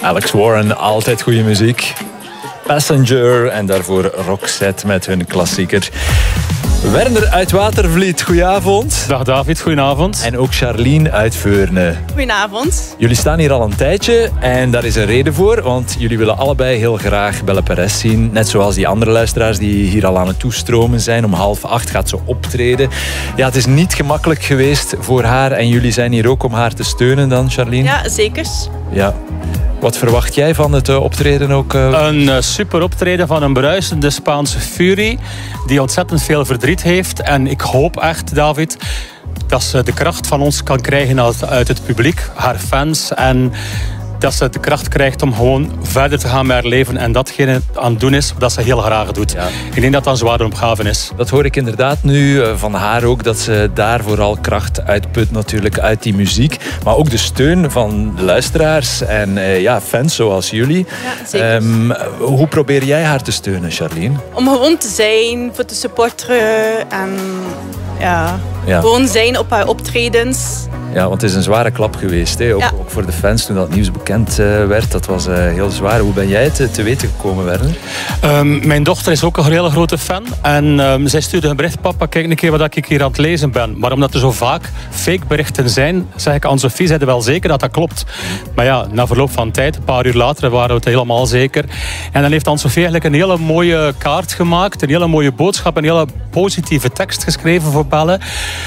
Alex Warren, altijd goede muziek. Passenger en daarvoor Roxette met hun klassieker. Werner uit Watervliet, goedenavond. Dag David, goedenavond. En ook Charlene uit Veurne. Goedenavond. Jullie staan hier al een tijdje en daar is een reden voor, want jullie willen allebei heel graag Belle Perez zien. Net zoals die andere luisteraars die hier al aan het toestromen zijn. Om 7:30 gaat ze optreden. Ja, het is niet gemakkelijk geweest voor haar en jullie zijn hier ook om haar te steunen dan, Charlene? Ja, zeker. Ja. Wat verwacht jij van het optreden ook? Een super optreden van een bruisende Spaanse furie die ontzettend veel verdriet heeft. En ik hoop echt, David, dat ze de kracht van ons kan krijgen uit het publiek, haar fans. En dat ze de kracht krijgt om gewoon verder te gaan met haar leven en datgene aan het doen is wat ze heel graag doet. Ja. Ik denk dat dat een zware opgave is. Dat hoor ik inderdaad nu van haar ook, dat ze daar vooral kracht uitput natuurlijk uit die muziek. Maar ook de steun van de luisteraars en fans zoals jullie. Ja, zeker. Hoe probeer jij haar te steunen, Charlene? Om gewoon te zijn, voor te supporteren en gewoon zijn op haar optredens. Ja, want het is een zware klap geweest. Hè? Ook voor de fans toen dat nieuws bekend werd. Dat was heel zwaar. Hoe ben jij te weten gekomen, Werner? Mijn dochter is ook een hele grote fan. En zij stuurde een bericht. Papa, kijk een keer wat ik hier aan het lezen ben. Maar omdat er zo vaak fake berichten zijn, zeg ik aan Sophie, zei wel zeker dat dat klopt. Maar ja, na verloop van tijd, een paar uur later, waren we het helemaal zeker. En dan heeft Sophie eigenlijk een hele mooie kaart gemaakt. Een hele mooie boodschap. Een hele positieve tekst geschreven voor Belle.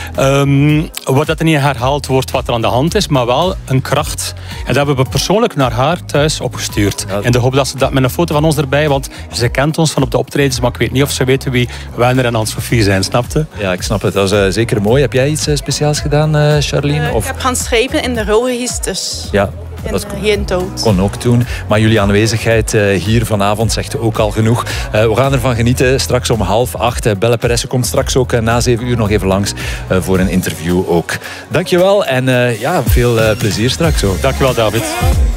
Waar dat er niet herhaald wordt wat er aan de hand is, maar wel een kracht. En dat hebben we persoonlijk naar haar thuis opgestuurd. Ja. In de hoop dat ze dat met een foto van ons erbij, want ze kent ons van op de optredens, maar ik weet niet of ze weten wie Werner en Anne-Sophie zijn, snapte? Ja, ik snap het. Dat is zeker mooi. Heb jij iets speciaals gedaan, Charlene? Ik heb gaan schrijven in de rouwregisters. Ja. Dat kon ook doen. Maar jullie aanwezigheid hier vanavond zegt ook al genoeg. We gaan ervan genieten. Straks om 7:30. Belle Perez komt straks ook na 7 uur nog even langs voor een interview ook. Dankjewel en veel plezier straks ook. Dankjewel, David.